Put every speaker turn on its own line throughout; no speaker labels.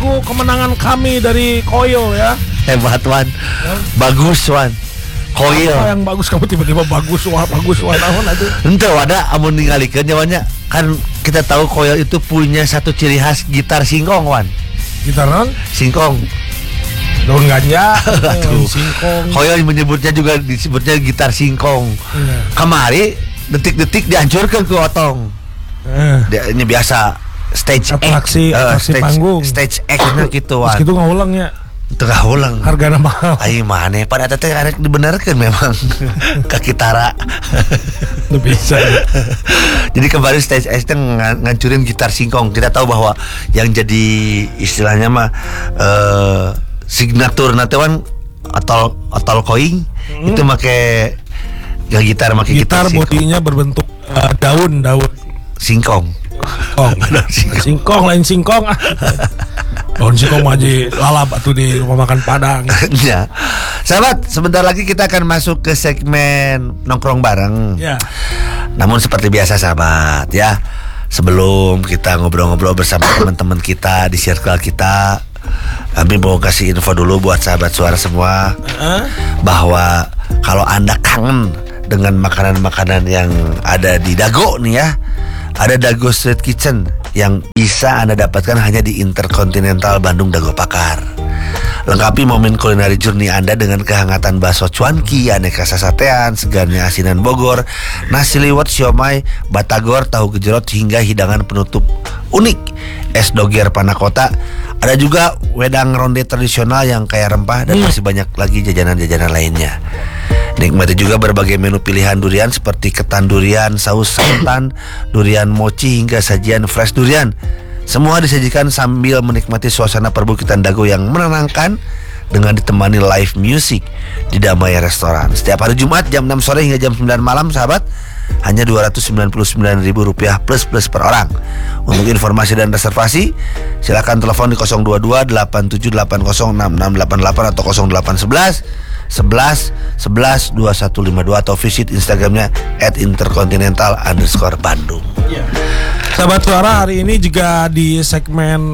lagu kemenangan kami dari Koyo ya.
Hebat Wan. Bagus Wan. Koyo.
Apa yang bagus kamu tiba-tiba bagus wah naon atuh.
Henteu ada amun ningalikeun nyawana kan kita tahu Koyo itu punya satu ciri khas gitar singkong Wan.
Gitar naon?
Singkong.
Daun ganja.
Aduh.
Singkong.
Koyo menyebutnya juga disebutnya gitar singkong.
Iya.
Kamari detik-detik dihancurkan ke otong. Ini biasa stage
atraksi panggung.
Stage act gitu Wan.
Terus gitu ngulangnya.
Tengah ulang.
Hargana mahal.
Aing maneh pada teh arek dibenerkeun memang kaki tara.
Itu bisa.
Jadi kemarin stage X ngancurin gitar singkong. Kita tahu bahwa yang jadi istilahnya mah signatur natewan atol koing itu make gitar
gitar bodinya berbentuk daun
singkong.
Singkong lain singkong. Daun singkong aja lalap atuh di rumah makan Padang.
Ya. Sahabat, sebentar lagi kita akan masuk ke segmen nongkrong bareng.
Ya.
Namun seperti biasa sahabat ya, sebelum kita ngobrol-ngobrol bersama teman-teman kita di circle kita, kami mau kasih info dulu buat sahabat suara semua bahwa kalau Anda kangen dengan makanan-makanan yang ada di Dago nih ya, ada Dago Street Kitchen yang bisa Anda dapatkan hanya di Intercontinental Bandung Dago Pakar. Lengkapi momen kulineri journey Anda dengan kehangatan bakso cuanki, aneka sasatean, segarnya asinan Bogor, nasi liwet, siomay, batagor, tahu gejrot, hingga hidangan penutup unik, es doger panakota. Ada juga wedang ronde tradisional yang kaya rempah dan masih banyak lagi jajanan-jajanan lainnya. Nikmati juga berbagai menu pilihan durian seperti ketan durian, saus santan, durian mochi hingga sajian fresh durian. Semua disajikan sambil menikmati suasana perbukitan Dago yang menenangkan dengan ditemani live music di Damai Restoran. Setiap hari Jumat jam 6 sore hingga jam 9 malam sahabat, hanya Rp299.000 plus per orang. Untuk informasi dan reservasi silakan telepon di 022 8780 6688 atau 0811 11 11 2152 atau visit Instagramnya @intercontinental_Bandung.
Sahabat suara, hari ini juga di segmen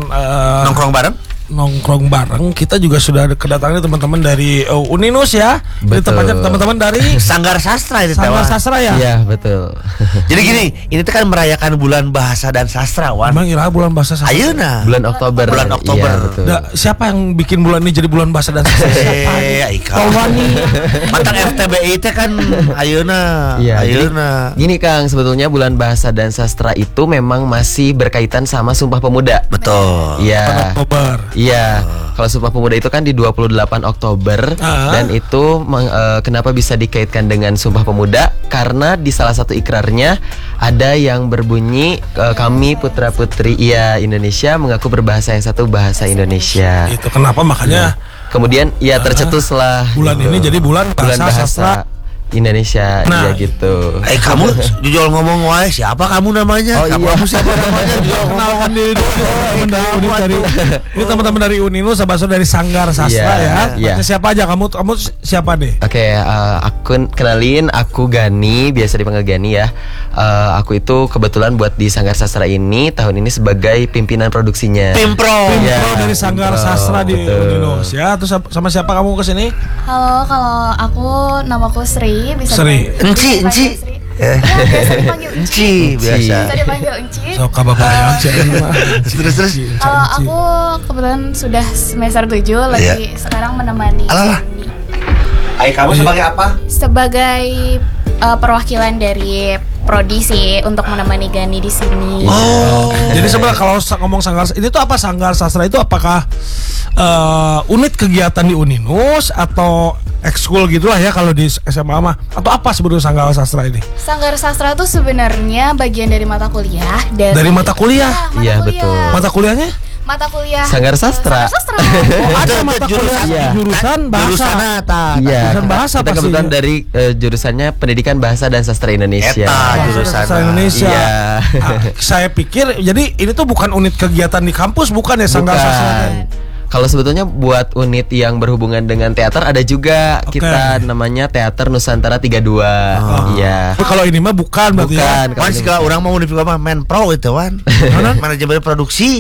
nongkrong bareng kita juga sudah kedatangan teman-teman dari Uninus ya. Jadi tepatnya teman-teman dari
Sanggar Sastra itu.
Sanggar Sastra ya.
Iya betul.
Jadi gini, ini tuh kan merayakan bulan bahasa dan sastra Wan.
Emang iraha bulan bahasa sastra.
Ayeuna.
Bulan Oktober.
Iya,
betul.
Siapa yang bikin bulan ini jadi bulan bahasa dan sastra?
Tawani. Mantang FTBI teh kan ayeuna.
Iya,
ayeuna.
Gini Kang, sebetulnya bulan bahasa dan sastra itu memang masih berkaitan sama Sumpah Pemuda.
Betul.
Iya.
Oktober.
Iya, kalau Sumpah Pemuda itu kan di 28 Oktober dan itu kenapa bisa dikaitkan dengan Sumpah Pemuda? Karena di salah satu ikrarnya ada yang berbunyi kami putra-putri Indonesia mengaku berbahasa yang satu, bahasa Indonesia.
Itu kenapa makanya
kemudian tercetuslah
bulan ini jadi bulan bahasa
Indonesia.
Nah,
ya gitu.
Kamu jujur ngomong wae, siapa kamu namanya? Kamu siapa namanya?
Kenalkan diri dulu. Ini teman-teman dari Uninus, sahabat dari Sanggar Sastra ya. Siapa aja kamu siapa deh?
Oke, aku kenalin, aku Gani, biasa dipanggil Gani ya. Aku itu kebetulan buat di Sanggar Sastra ini tahun ini sebagai pimpinan produksinya.
Pimpro
dari Sanggar Sastra di Uninus ya. Terus sama siapa kamu kesini?
Halo, kalau aku namaku Sri, bisa
Enci.
biasa dipanggil
Enci biasa.
Bisa dipanggil Enci.
So kababayang
Terus.
Kalau aku kebetulan sudah semester 7 lagi sekarang menemani.
Kamu sebagai apa?
Sebagai perwakilan dari prodi sih untuk menemani Gani di sini.
Jadi sebenarnya kalau ngomong Sanggar ini tuh apa, Sanggar Sastra itu apakah unit kegiatan di Uninus atau ekskul gitulah ya kalau di SMA mah, atau apa sebetulnya Sanggar Sastra ini?
Sanggar Sastra itu sebenarnya bagian dari mata kuliah.
Dari mata kuliah?
Iya betul.
Mata kuliahnya?
Mata kuliah
Sanggar Sastra.
Ada mata kuliah jurusan bahasa.
Iya.
Jurusan bahasa
kita kebetulan dari jurusannya Pendidikan Bahasa dan Sastra Indonesia.
Jurusan Sastra Indonesia.
Iya.
Saya pikir jadi ini tuh bukan unit kegiatan di kampus, bukan ya Sanggar Sastra?
Kalau sebetulnya buat unit yang berhubungan dengan teater ada juga. Kita namanya Teater Nusantara 32. Iya.
Tapi kalau ini mah bukan berarti.
Bukan.
Kan segala orang mau unit apa? Menpro itu kan. Manajemen produksi.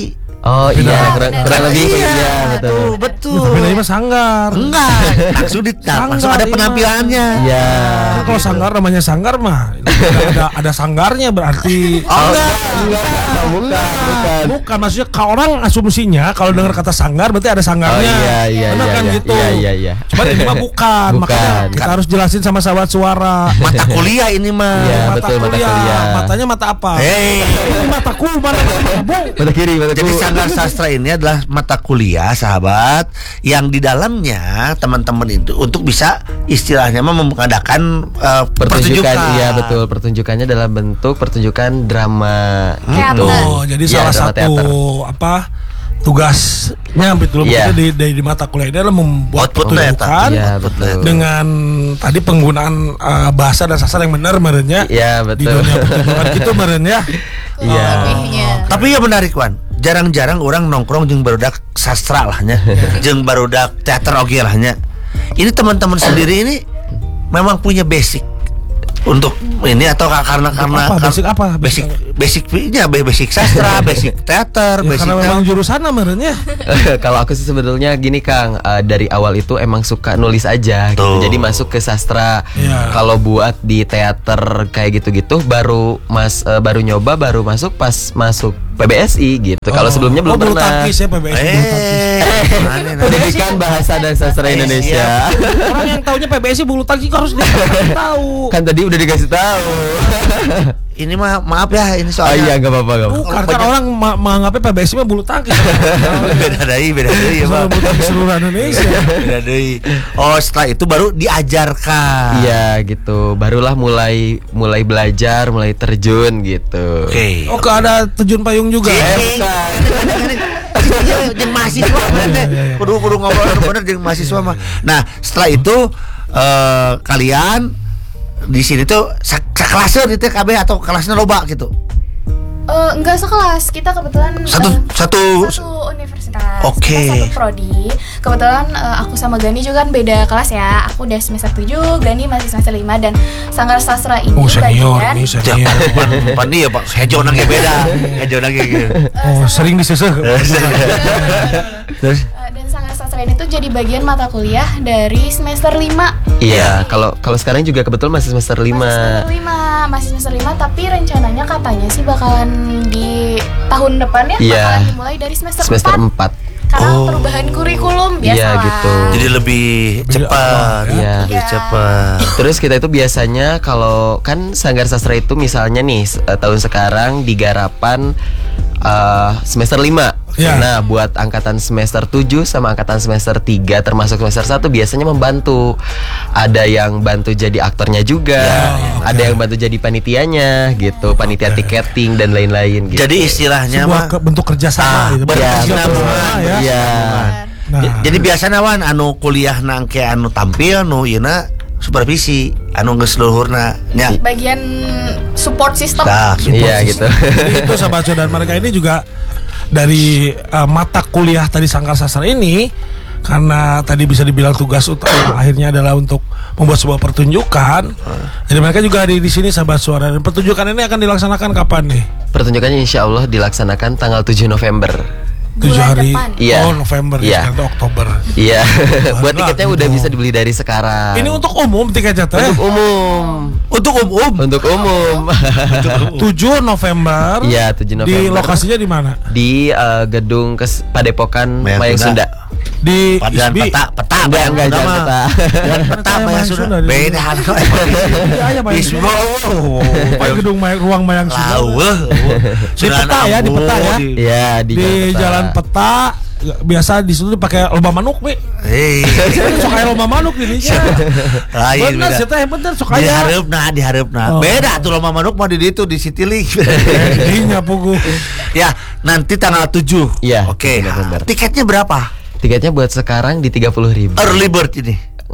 Oh iya, kurang lebih
Iya,
iya betul.
betul.
Tapi namanya sanggar.
Enggak, langsung ada
ini
penampilannya.
Iya.
Kan kalau sanggar namanya sanggar mah ada sanggarnya berarti.
Oh enggak.
Bukan.
Bukan, maksudnya kalau orang asumsinya kalau dengar kata sanggar berarti ada sanggarnya.
Oh iya.
Benar kan gitu.
Iya.
Cuma ini mah bukan. Makanya kita harus jelasin sama sahabat suara.
Mata kuliah ini mah.
Iya, betul, mata kuliah.
Matanya mata apa?
Hei.
Ini mataku, mana bu?
Mata kiri.
Jadi sanggar sastra ini adalah mata kuliah sahabat yang di dalamnya teman-teman itu untuk bisa istilahnya mengadakan pertunjukan.
Iya betul, pertunjukannya dalam bentuk pertunjukan drama
Teater.
gitu.
Oh, jadi
Iya,
salah
drama
satu
teater.
tugasnya betul
Iya.
di mata kuliah ini adalah membuat
Outputnya
pertunjukan
Iya, betul.
dengan tadi penggunaan bahasa dan sastra yang benar merenya
Iya,
di
betul.
dunia pertunjukan gitu meren ya.
Iya.
Lebihnya.
Tapi ya menarik Wan. Jarang-jarang orang nongkrong jeung barudak sastra lahnya, jeung barudak teater oge lahnya. Ini teman-teman sendiri ini memang punya basic untuk ini atau karena
Basic apa?
basic sastra, basic teater,
Ya,
basic
karena memang jurusannya merenya.
Kalau aku sih sebetulnya gini Kang, dari awal itu emang suka nulis aja gitu.
Tuh.
Jadi masuk ke sastra.
Iya.
Kalau buat di teater kayak gitu-gitu baru nyoba baru masuk pas masuk PBSI gitu. Kalau sebelumnya belum
bulu
pernah.
tangkis ya PBSI bulu tangkis.
Pendidikan Bahasa dan Sastra Indonesia.
Orang yang taunya PBSI bulu tangkis harus tahu.
Kan tadi udah dikasih tahu.
Ini mah maaf ya ini
Oh
soalnya
iya nggak apa-apa.
Bukan, kan orang menganggapnya PBSI mah bulu tangkis.
beda deui ya Pak.
Bulu tangkis seluruh Indonesia.
Beda deui. Oh, setelah itu baru diajarkan.
Iya gitu. Barulah mulai belajar, mulai terjun gitu.
Oke.
Oh, ada terjun payung juga.
Jeung mahasiswa kudu ngobrol bener jeung mahasiswa mah. Nah, setelah itu kalian di sini tuh sekelasnya di TKB atau kelasnya loba gitu.
Enggak sekelas, kita kebetulan
Satu
universitas.
Oke.
Kita satu prodi. Kebetulan aku sama Gani juga kan beda kelas ya. Aku udah semester 7, Gani masih semester 5 dan Sanggar Sastra ini
Oh, senior
bagian
nih, senior.
Pan dia Pak, hejo nangge beda. Hejo nangge gitu.
Oh, sering diseseh.
Terus
dan Sanggar Sastra ini tuh jadi bagian mata kuliah dari semester 5.
Iya, kalau sekarang juga kebetulan masih semester 5.
Masih semester 5 tapi rencananya katanya sih bakalan di tahun depan ya,
Iya.
bakalan dimulai dari semester
4.
Karena perubahan kurikulum biasa.
Iya, gitu.
jadi lebih cepat.
Iya.
Lebih cepat.
Terus kita itu biasanya kalau kan Sanggar Sastra itu misalnya nih tahun sekarang di Garapan semester 5.
Ya.
Nah, buat angkatan semester 7 sama angkatan semester 3 termasuk semester 1 biasanya membantu. Ada yang bantu jadi aktornya juga, ada yang bantu jadi panitianya gitu, panitia tiketing dan lain-lain gitu.
Jadi istilahnya mah
Sebuah bentuk kerjasama gitu.
berkesinambungan.
ya.
Iya.
Nah,
Jadi biasanya wan anu kuliah nangke anu tampil nu yeuna supervisi anu geus luhurna nya.
Bagian support system.
Nah,
Iya gitu.
jadi itu sahabat dan mereka ini juga dari mata kuliah tadi Sanggar Sastra ini, karena tadi bisa dibilang tugas utama akhirnya adalah untuk membuat sebuah pertunjukan. Jadi mereka juga di sini sahabat suara, dan pertunjukan ini akan dilaksanakan kapan nih?
Pertunjukannya insya Allah dilaksanakan tanggal 7 November.
7
Bulan
hari.
depan.
Iya.
Oh, November
Iya.
ya, sekarang itu Oktober.
Iya. Buat
Nah,
tiketnya
gitu.
udah bisa dibeli dari sekarang.
Ini untuk umum tiketnya teh.
Untuk umum.
Untuk
Untuk umum.
7 November.
Iya, 7 November.
Di lokasinya di mana?
Di gedung Padepokan
Mayang
Mayang
Sunda.
Sunda.
Di
Padahal
ISBI.
peta
Enggak,
Mayang
jangan
Sunda
peta.
mah. Peta
Mayang
Mayang
Sunda
Sunda
di-
beda anu.
Iya, Mayang Sunda. Kayak gedung ruang Mayang Sunda. Di peta ya, di peta ya.
Iya, di
Jalan Peta. Biasa di situ dipakai lomba manuk, Mi.
Hei.
Sok aya lomba manuk ini.
Lain
Bener,
beda.
sih teh bener sok aya.
Diharapna.
Oh.
Beda tuh lomba manuk mah di ditu di Citylink.
Dinya pugu.
Ya, nanti tanggal 7.
Iya,
Oke.
7 November.
Tiketnya berapa?
Tiketnya buat sekarang di 30.000.
Early bird ini.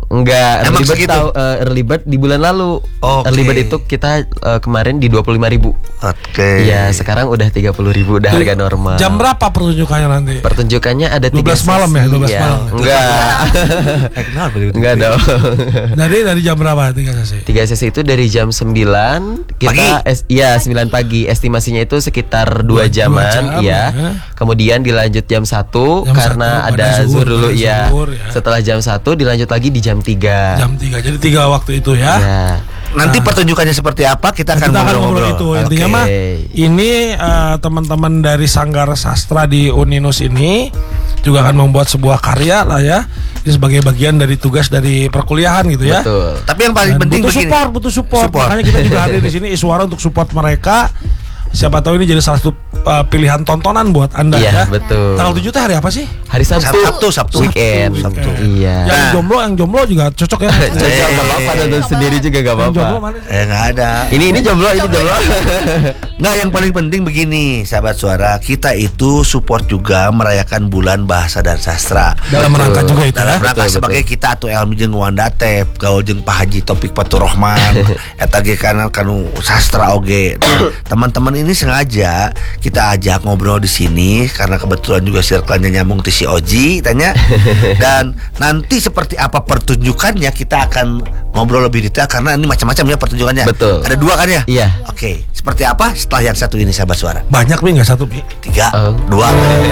Enggak,
Emang
early bird
segitu?
early bird di bulan lalu.
Oke.
Early bird itu kita kemarin di 25.000.
Oke.
Iya, sekarang udah 30.000 udah harga normal.
Jam berapa pertunjukannya nanti?
Pertunjukannya ada
12
3
malam ya, 12
Iya.
malam.
Enggak.
Kenapa begitu?
Enggak dong.
Dari jam berapa 3 sesi?
3 sesi itu dari jam 9 kita
Pagi?
9 pagi. Estimasinya itu sekitar 2
jam,
jaman ya.
ya.
Kemudian dilanjut jam 1
Jam
karena
1,
ada
pada
zuhur
zuhur,
dulu
pada
ya.
zuhur, ya.
Setelah jam 1 dilanjut lagi di jam 3.
Jam 3. Jadi 3 waktu itu ya.
Ya.
Nanti pertunjukannya seperti apa kita akan
Kita akan ngobrol
ngobrol-ngobrol.
itu. Intinya
Oke.
mah ini teman-teman dari Sanggar Sastra di Uninus ini juga akan membuat sebuah karya lah ya. Ini sebagai bagian dari tugas dari perkuliahan gitu ya.
Betul.
Tapi yang paling
Dan
penting
butuh
begini.
butuh support.
Support.
Makanya kita juga hadir di sini Iswara untuk support mereka. Siapa tahu ini jadi salah satu pilihan tontonan buat Anda
Iya,
ya.
betul.
Tanggal 7 teh hari apa sih?
Hari Sabtu.
Sabtu.
Weekend.
Sabtu.
Iya.
Yang jomblo juga cocok ya.
Cocok, gak apa-apa, nonton sendiri juga gak
Yang
apa-apa.
jomblo mana sih?
Nggak ada.
Ini jomblo, ini jomblo.
Nggak, yang paling penting begini, sahabat suara, kita itu support juga merayakan bulan bahasa dan sastra.
Dalam rangka juga itu
Dalam
ya.
rangka
Betul,
sebagai kita atau Elmi jeung Wanda teh gaul jeung Pak Haji Topik Fatur Rahman eta ge kana kanu sastra oge. Nah, teman-teman ini sengaja kita ajak ngobrol di sini karena kebetulan juga circle-nya nyambung ti si Oji tanya. Dan nanti seperti apa pertunjukannya kita akan ngobrol lebih detail karena ini macam-macam ya pertunjukannya.
Betul.
Ada 2 kan ya?
Iya.
Oke, seperti apa setelah yang satu ini sahabat suara?
Banyak nih nggak satu Pi?
3,
Oh.
2